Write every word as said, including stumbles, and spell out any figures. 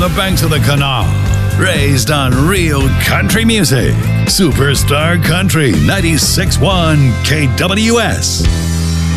the banks of the canal. Raised on real country music. Superstar Country ninety-six point one K W S.